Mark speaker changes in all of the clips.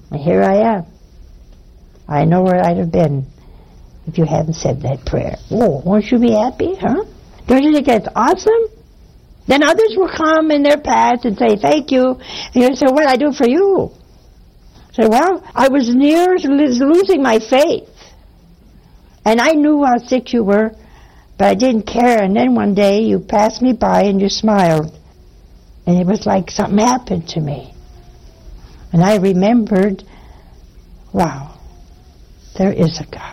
Speaker 1: And here I am. I know where I'd have been if you hadn't said that prayer. Oh, won't you be happy, huh? Don't you think that's awesome? Then others will come in their path and say, thank you. And you say, what did I do for you? I say, well, I was near losing my faith. And I knew how sick you were, but I didn't care. And then one day you passed me by and you smiled. And it was like something happened to me. And I remembered, wow, there is a God.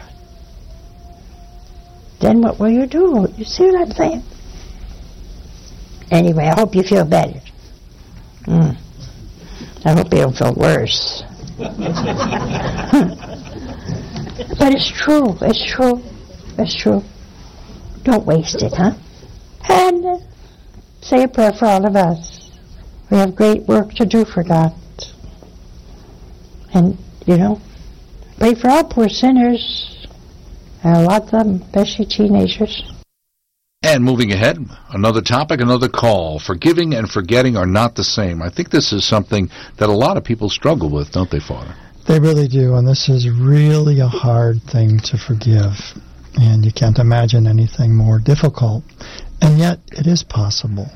Speaker 1: Then what will you do? You see what I'm saying? Anyway, I hope you feel better. I hope you don't feel worse. But it's true. It's true. It's true. Don't waste it, huh? And say a prayer for all of us. We have great work to do for God. And, pray for all poor sinners. And a lot of them, especially teenagers.
Speaker 2: And moving ahead, another topic, another call. Forgiving and forgetting are not the same. I think this is something that a lot of people struggle with, don't they, Father?
Speaker 3: They really do, and this is really a hard thing to forgive. And you can't imagine anything more difficult. And yet, it is possible.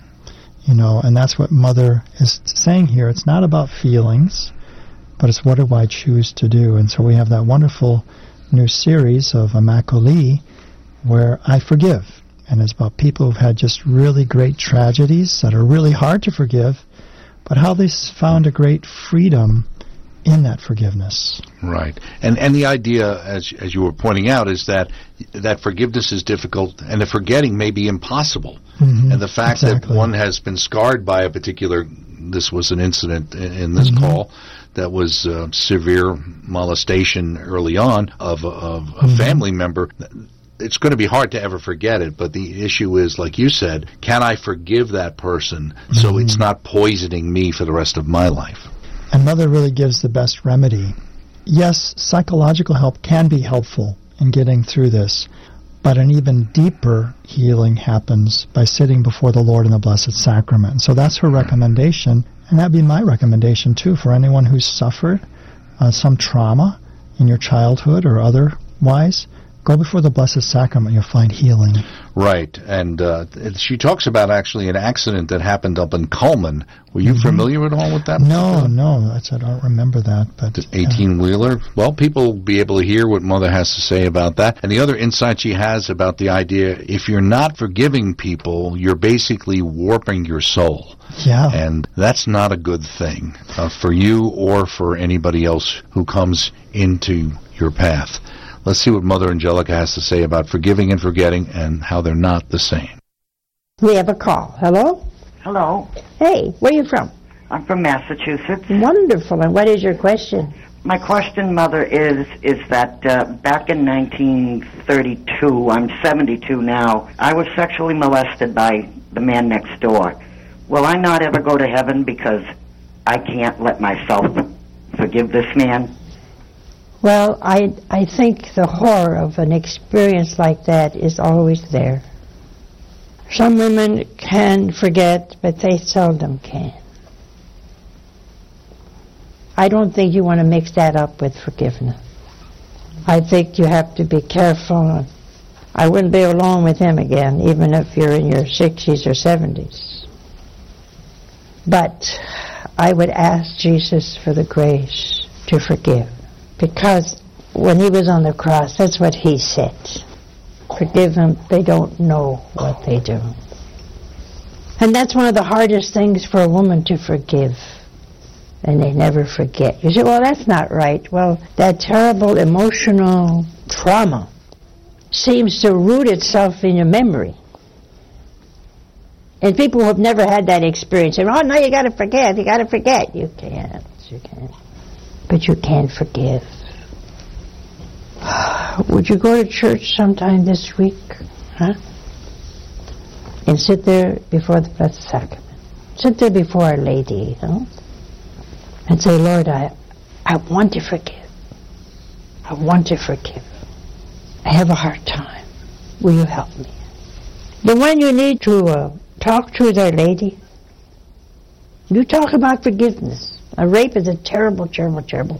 Speaker 3: And that's what Mother is saying here. It's not about feelings, but it's what do I choose to do. And so we have that wonderful new series of Immaculée where I forgive. And it's about people who've had just really great tragedies that are really hard to forgive, but how they found a great freedom in that forgiveness.
Speaker 2: Right. And the idea, as you were pointing out, is that forgiveness is difficult and the forgetting may be impossible. Mm-hmm. And the fact that one has been scarred by a particular, this was an incident in this call, that was severe molestation early on of a family member. It's going to be hard to ever forget it, but the issue is, like you said, can I forgive that person so it's not poisoning me for the rest of my life?
Speaker 3: And Mother really gives the best remedy. Yes, psychological help can be helpful in getting through this, but an even deeper healing happens by sitting before the Lord in the Blessed Sacrament. So that's her recommendation, and that'd be my recommendation too for anyone who's suffered some trauma in your childhood or otherwise. Go before the Blessed Sacrament, you'll find healing.
Speaker 2: Right, and she talks about actually an accident that happened up in Cullman. Were you familiar at all with that?
Speaker 3: No, I don't remember that. But
Speaker 2: 18-wheeler? Well, people will be able to hear what Mother has to say about that. And the other insight she has about the idea, if you're not forgiving people, you're basically warping your soul.
Speaker 3: Yeah.
Speaker 2: And that's not a good thing for you or for anybody else who comes into your path. Let's see what Mother Angelica has to say about forgiving and forgetting and how they're not the same.
Speaker 1: We have a call. Hello?
Speaker 4: Hello.
Speaker 1: Hey, where are you from?
Speaker 4: I'm from Massachusetts.
Speaker 1: Wonderful. And what is your question?
Speaker 4: My question, Mother, is that back in 1932, I'm 72 now, I was sexually molested by the man next door. Will I not ever go to heaven because I can't let myself forgive this man?
Speaker 1: Well, I think the horror of an experience like that is always there. Some women can forget, but they seldom can. I don't think you want to mix that up with forgiveness. I think you have to be careful. I wouldn't be alone with him again, even if you're in your 60s or 70s. But I would ask Jesus for the grace to forgive. Because when he was on the cross, that's what he said. Forgive them, they don't know what they do. And that's one of the hardest things for a woman to forgive. And they never forget. You say, well, that's not right. Well, that terrible emotional trauma seems to root itself in your memory. And people who have never had that experience say, oh, no, you got to forget. You can't. You can't. But you can forgive. Would you go to church sometime this week? Huh? And sit there before the Blessed Sacrament. Sit there before Our Lady, and say, Lord, I want to forgive. I want to forgive. I have a hard time. Will you help me? The one you need to talk to is Our Lady. You talk about forgiveness. A rape is a terrible, terrible, terrible